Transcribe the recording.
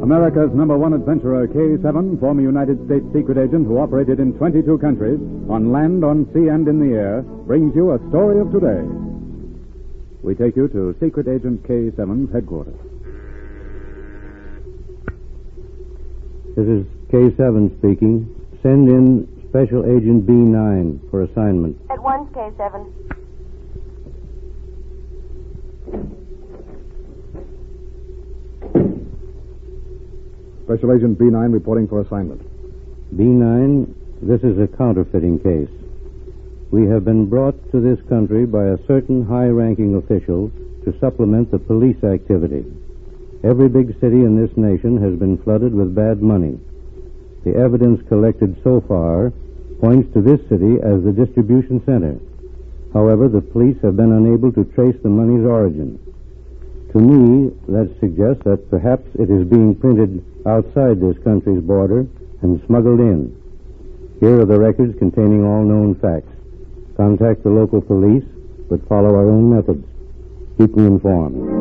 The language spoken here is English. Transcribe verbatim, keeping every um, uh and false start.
America's number one adventurer, K seven, former United States secret agent who operated in twenty-two countries, on land, on sea, and in the air, brings you a story of today. We take you to Secret Agent K seven's headquarters. This is K seven speaking. Send in Special Agent B nine for assignment. At once, K seven. Special Agent B nine reporting for assignment. B nine, this is a counterfeiting case. We have been brought to this country by a certain high-ranking official to supplement the police activity. Every big city in this nation has been flooded with bad money. The evidence collected so far points to this city as the distribution center. However, the police have been unable to trace the money's origin. To me, that suggests that perhaps it is being printed outside this country's border and smuggled in. Here are the records containing all known facts. Contact the local police, but follow our own methods. Keep me informed.